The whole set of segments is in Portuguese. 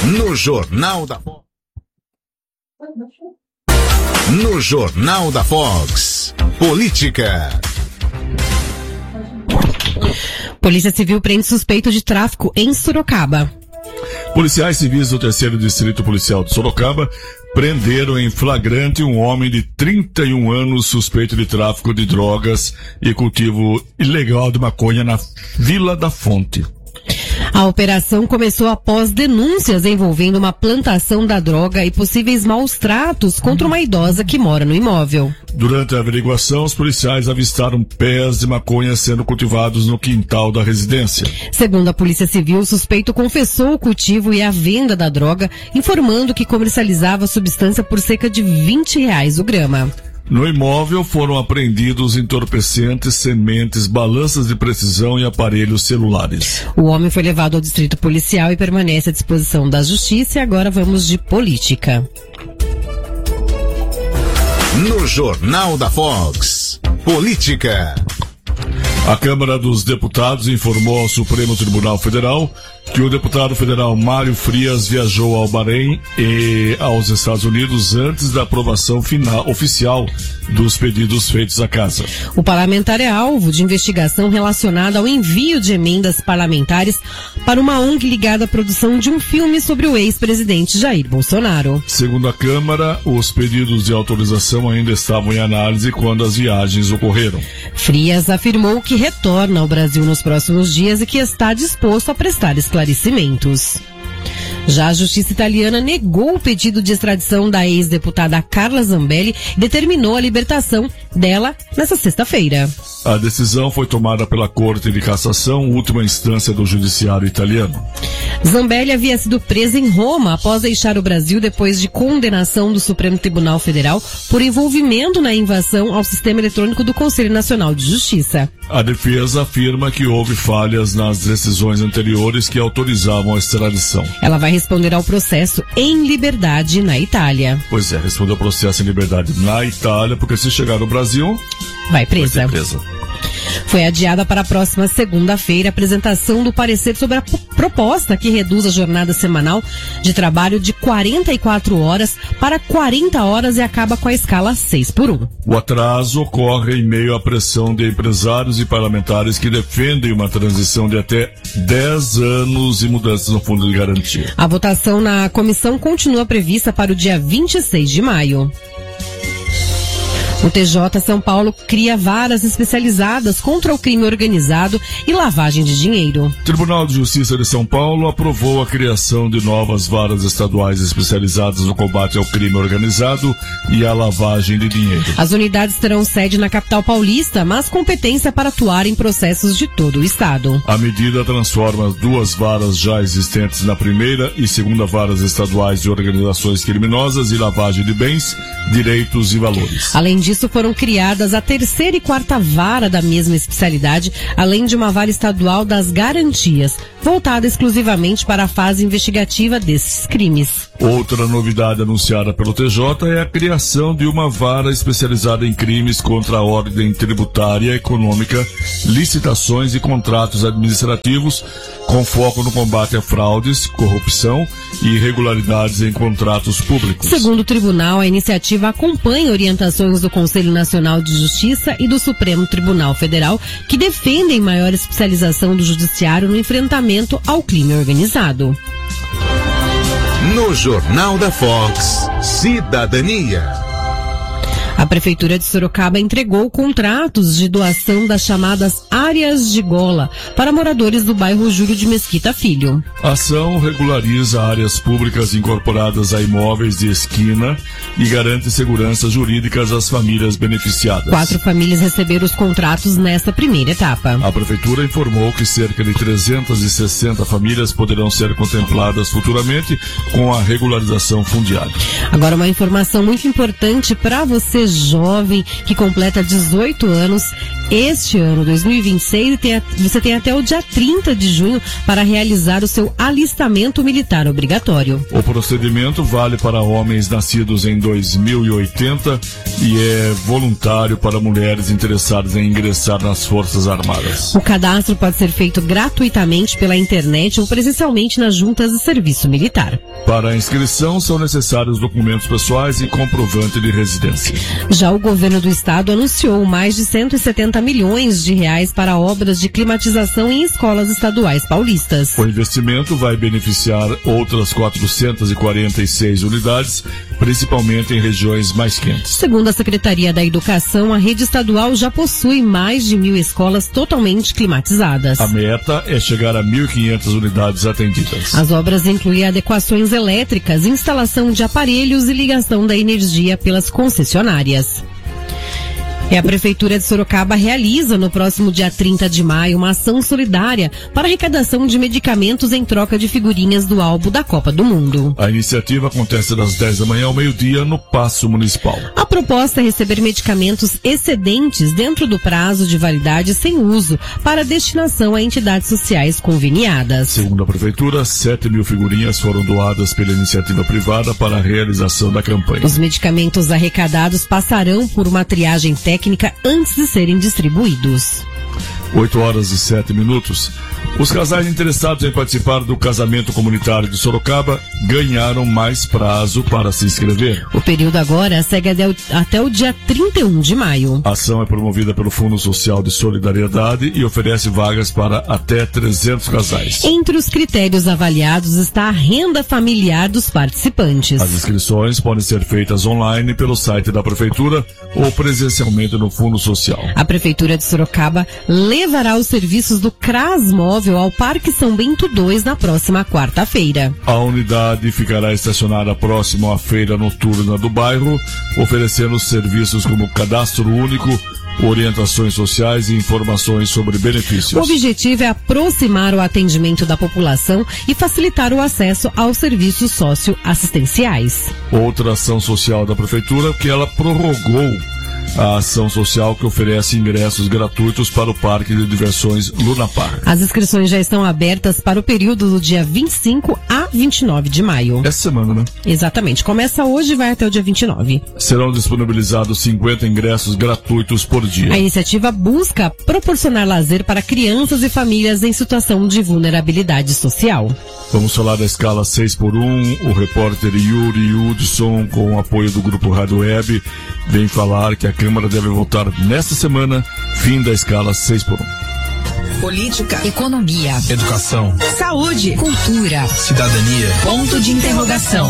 No Jornal da Fox. No Jornal da Fox. Política. Polícia Civil prende suspeito de tráfico em Sorocaba. Policiais civis do 3º Distrito Policial de Sorocaba prenderam em flagrante um homem de 31 anos suspeito de tráfico de drogas e cultivo ilegal de maconha na Vila da Fonte. A operação começou após denúncias envolvendo uma plantação da droga e possíveis maus-tratos contra uma idosa que mora no imóvel. Durante a averiguação, os policiais avistaram pés de maconha sendo cultivados no quintal da residência. Segundo a Polícia Civil, o suspeito confessou o cultivo e a venda da droga, informando que comercializava a substância por cerca de R$20 o grama. No imóvel foram apreendidos entorpecentes, sementes, balanças de precisão e aparelhos celulares. O homem foi levado ao distrito policial e permanece à disposição da justiça. E agora vamos de política. No Jornal da Fox. Política. A Câmara dos Deputados informou ao Supremo Tribunal Federal que o deputado federal Mário Frias viajou ao Bahrein e aos Estados Unidos antes da aprovação final oficial dos pedidos feitos à casa. O parlamentar é alvo de investigação relacionada ao envio de emendas parlamentares para uma ONG ligada à produção de um filme sobre o ex-presidente Jair Bolsonaro. Segundo a Câmara, os pedidos de autorização ainda estavam em análise quando as viagens ocorreram. Frias afirmou que retorna ao Brasil nos próximos dias e que está disposto a prestar esclarecimentos. Já a justiça italiana negou o pedido de extradição da ex-deputada Carla Zambelli e determinou a libertação dela nesta sexta-feira. A decisão foi tomada pela Corte de Cassação, última instância do judiciário italiano. Zambelli havia sido presa em Roma após deixar o Brasil depois de condenação do Supremo Tribunal Federal por envolvimento na invasão ao sistema eletrônico do Conselho Nacional de Justiça. A defesa afirma que houve falhas nas decisões anteriores que autorizavam a extradição. Ela vai responder ao processo em liberdade na Itália. Pois é, respondeu ao processo em liberdade na Itália, porque se chegar no Brasil, vai presa. Vai ser presa. Foi adiada para a próxima segunda-feira a apresentação do parecer sobre a proposta que reduz a jornada semanal de trabalho de 44 horas para 40 horas e acaba com a escala 6x1. O atraso ocorre em meio à pressão de empresários e parlamentares que defendem uma transição de até 10 anos e mudanças no fundo de garantia. A votação na comissão continua prevista para o dia 26 de maio. O TJ São Paulo cria varas especializadas contra o crime organizado e lavagem de dinheiro. O Tribunal de Justiça de São Paulo aprovou a criação de novas varas estaduais especializadas no combate ao crime organizado e à lavagem de dinheiro. As unidades terão sede na capital paulista, mas competência para atuar em processos de todo o estado. A medida transforma as duas varas já existentes na primeira e segunda varas estaduais de organizações criminosas e lavagem de bens, direitos e valores. Além disso, foram criadas a terceira e quarta vara da mesma especialidade, além de uma vara estadual das garantias, voltada exclusivamente para a fase investigativa desses crimes. Outra novidade anunciada pelo TJ é a criação de uma vara especializada em crimes contra a ordem tributária, econômica, licitações e contratos administrativos, com foco no combate a fraudes, corrupção e irregularidades em contratos públicos. Segundo o tribunal, a iniciativa acompanha orientações do Conselho Nacional de Justiça e do Supremo Tribunal Federal, que defendem maior especialização do judiciário no enfrentamento ao crime organizado. No Jornal da Fox, Cidadania. A Prefeitura de Sorocaba entregou contratos de doação das chamadas áreas de gola para moradores do bairro Júlio de Mesquita Filho. A ação regulariza áreas públicas incorporadas a imóveis de esquina e garante segurança jurídica às famílias beneficiadas. 4 famílias receberam os contratos nesta primeira etapa. A Prefeitura informou que cerca de 360 famílias poderão ser contempladas futuramente com a regularização fundiária. Agora uma informação muito importante para você jovem que completa 18 anos, este ano, 2026, você tem até o dia 30 de junho para realizar o seu alistamento militar obrigatório. O procedimento vale para homens nascidos em 2080 e é voluntário para mulheres interessadas em ingressar nas Forças Armadas. O cadastro pode ser feito gratuitamente pela internet ou presencialmente nas juntas de serviço militar. Para a inscrição são necessários documentos pessoais e comprovante de residência. Já o governo do estado anunciou mais de 170 milhões de reais para obras de climatização em escolas estaduais paulistas. O investimento vai beneficiar outras 446 unidades, principalmente em regiões mais quentes. Segundo a Secretaria da Educação, a rede estadual já possui mais de 1.000 escolas totalmente climatizadas. A meta é chegar a 1.500 unidades atendidas. As obras incluem adequações elétricas, instalação de aparelhos e ligação da energia pelas concessionárias. A Prefeitura de Sorocaba realiza no próximo dia 30 de maio uma ação solidária para arrecadação de medicamentos em troca de figurinhas do álbum da Copa do Mundo. A iniciativa acontece das 10 da manhã ao meio-dia no Paço Municipal. A proposta é receber medicamentos excedentes dentro do prazo de validade sem uso para destinação a entidades sociais conveniadas. Segundo a Prefeitura, 7.000 figurinhas foram doadas pela iniciativa privada para a realização da campanha. Os medicamentos arrecadados passarão por uma triagem técnica antes de serem distribuídos. 8h07. Os casais interessados em participar do casamento comunitário de Sorocaba ganharam mais prazo para se inscrever. O período agora segue até o dia 31 de maio. A ação é promovida pelo Fundo Social de Solidariedade e oferece vagas para até 300 casais. Entre os critérios avaliados está a renda familiar dos participantes. As inscrições podem ser feitas online pelo site da Prefeitura ou presencialmente no Fundo Social. A Prefeitura de Sorocaba levará os serviços do CRAS Móvel ao Parque São Bento II na próxima quarta-feira. A unidade ficará estacionada próximo à feira noturna do bairro, oferecendo serviços como cadastro único, orientações sociais e informações sobre benefícios. O objetivo é aproximar o atendimento da população e facilitar o acesso aos serviços socioassistenciais. Outra ação social da Prefeitura que ela prorrogou a ação social que oferece ingressos gratuitos para o Parque de Diversões Luna Park. As inscrições já estão abertas para o período do dia 25 a 29 de maio. Essa semana, né? Exatamente. Começa hoje e vai até o dia 29. Serão disponibilizados 50 ingressos gratuitos por dia. A iniciativa busca proporcionar lazer para crianças e famílias em situação de vulnerabilidade social. Vamos falar da escala 6x1. O repórter Yuri Hudson, com o apoio do Grupo Rádio Web, vem falar que a Câmara deve votar nesta semana fim da escala 6x1. Política, economia, educação, saúde, cultura, cidadania, ponto de interrogação.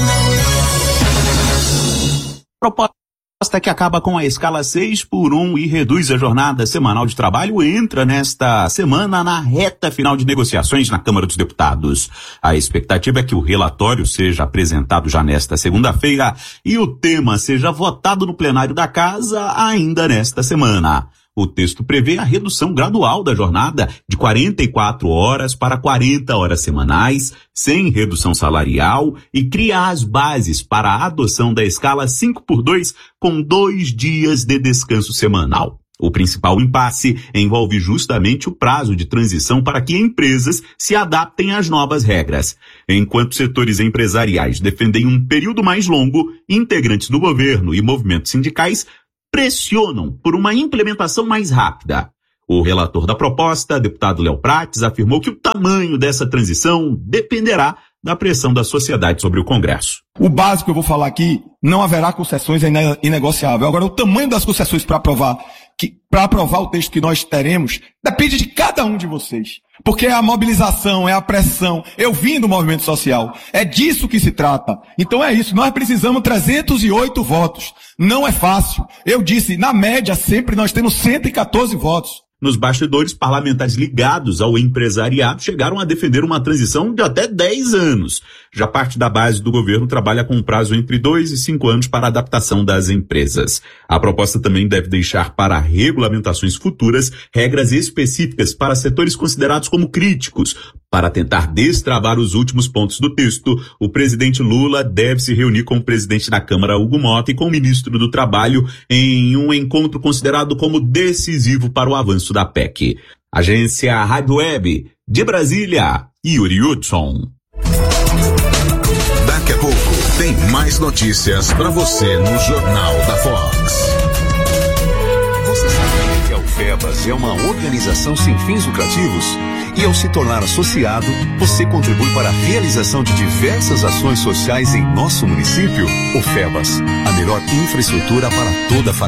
Proposta que acaba com a escala 6x1 e reduz a jornada semanal de trabalho entra nesta semana na reta final de negociações na Câmara dos Deputados. A expectativa é que o relatório seja apresentado já nesta segunda-feira e o tema seja votado no plenário da Casa ainda nesta semana. O texto prevê a redução gradual da jornada de 44 horas para 40 horas semanais, sem redução salarial, e cria as bases para a adoção da escala 5x2 com 2 dias de descanso semanal. O principal impasse envolve justamente o prazo de transição para que empresas se adaptem às novas regras. Enquanto setores empresariais defendem um período mais longo, integrantes do governo e movimentos sindicais pressionam por uma implementação mais rápida. O relator da proposta, deputado Léo Prates, afirmou que o tamanho dessa transição dependerá da pressão da sociedade sobre o Congresso. O básico que eu vou falar aqui, não haverá concessões, é inegociável. Agora, o tamanho das concessões para aprovar o texto que nós teremos, depende de cada um de vocês. Porque é a mobilização, é a pressão. Eu vim do movimento social. É disso que se trata. Então é isso. Nós precisamos 308 votos. Não é fácil. Eu disse, na média, sempre nós temos 114 votos. Nos bastidores, parlamentares ligados ao empresariado chegaram a defender uma transição de até 10 anos. Já parte da base do governo trabalha com um prazo entre 2 e 5 anos para a adaptação das empresas. A proposta também deve deixar para regulamentações futuras regras específicas para setores considerados como críticos, Para tentar destravar os últimos pontos do texto, o presidente Lula deve se reunir com o presidente da Câmara, Hugo Mota, e com o ministro do Trabalho em um encontro considerado como decisivo para o avanço da PEC. Agência Rádio Web, de Brasília, Yuri Hudson. Daqui a pouco tem mais notícias para você no Jornal da Fox. Você sabia que a UFEBAS é uma organização sem fins lucrativos? E ao se tornar associado, você contribui para a realização de diversas ações sociais em nosso município. UFEBAS, a melhor infraestrutura para toda a família.